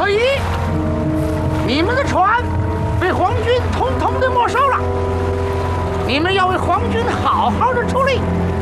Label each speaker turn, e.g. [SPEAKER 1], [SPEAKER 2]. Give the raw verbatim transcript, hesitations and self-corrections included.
[SPEAKER 1] 可以，你们的船被皇军统统的没收了，你们要为皇军好好的出力。